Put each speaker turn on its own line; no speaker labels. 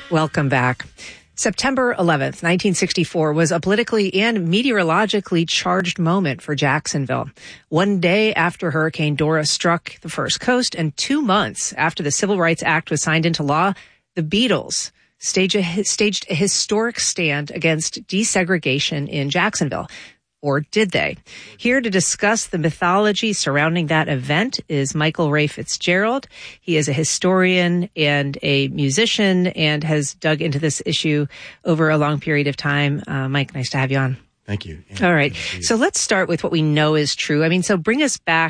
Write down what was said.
Welcome back. September 11th, 1964 was a politically and meteorologically charged moment for Jacksonville. One day after Hurricane Dora struck the First Coast and 2 months after the Civil Rights Act was signed into law, the Beatles staged a historic stand against desegregation in Jacksonville. Or did they? Here to discuss the mythology surrounding that event is Michael Ray Fitzgerald. He is a historian and a musician and has dug into this issue over a long period of time. Mike, nice to have you on.
Thank you.
All right. So let's start with what we know is true. So bring us back